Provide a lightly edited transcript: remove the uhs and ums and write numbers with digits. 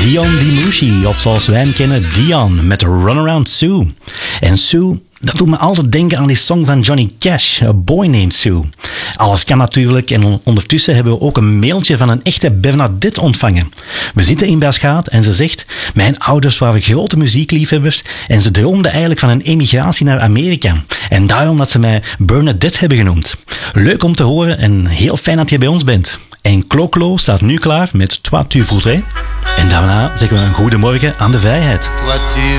Dion DiMucci, of zoals wij hem kennen, Dion, met Runaround Sue. En Sue, dat doet me altijd denken aan die song van Johnny Cash, A Boy Named Sue. Alles kan natuurlijk en ondertussen hebben we ook een mailtje van een echte Bernadette ontvangen. We zitten in Beerschot en ze zegt, mijn ouders waren grote muziekliefhebbers en ze droomden eigenlijk van een emigratie naar Amerika. En daarom dat ze mij Bernadette hebben genoemd. Leuk om te horen en heel fijn dat je bij ons bent. En Clo-Clo staat nu klaar met Toi tu voudrais. En daarna zeggen we een goedemorgen aan de vrijheid. Toi tu